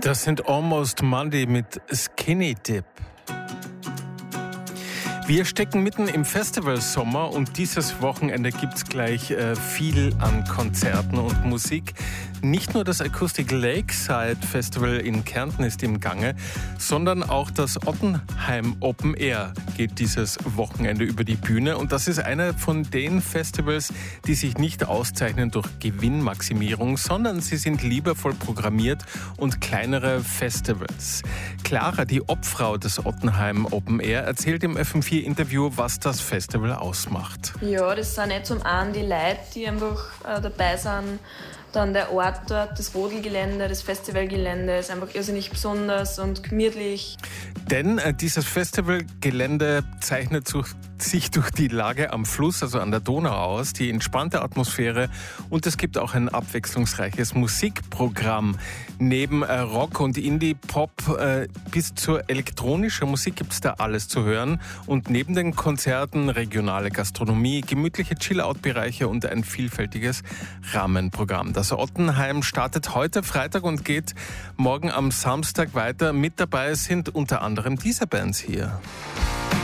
Das sind Almost Monday mit Skinny Dip. Wir stecken mitten im Festivalsommer und dieses Wochenende gibt's gleich viel an Konzerten und Musik. Nicht nur das Acoustic Lakeside Festival in Kärnten ist im Gange, sondern auch das Ottenheim Open Air geht dieses Wochenende über die Bühne. Und das ist einer von den Festivals, die sich nicht auszeichnen durch Gewinnmaximierung, sondern sie sind liebevoll programmiert und kleinere Festivals. Clara, die Obfrau des Ottenheim Open Air, erzählt im FM4-Interview, was das Festival ausmacht. Ja, das sind nicht zum einen die Leute, die einfach dabei sind. Dann der Ort dort, das Rodelgelände, das Festivalgelände ist einfach irrsinnig besonders und gemütlich. Denn dieses Festivalgelände zeichnet sich durch die Lage am Fluss, also an der Donau aus, die entspannte Atmosphäre, und es gibt auch ein abwechslungsreiches Musikprogramm. Neben Rock und Indie-Pop bis zur elektronischen Musik gibt es da alles zu hören, und neben den Konzerten regionale Gastronomie, gemütliche Chill-Out-Bereiche und ein vielfältiges Rahmenprogramm. Das Ottenheim startet heute Freitag und geht morgen am Samstag weiter. Mit dabei sind unter anderem diese Bands hier.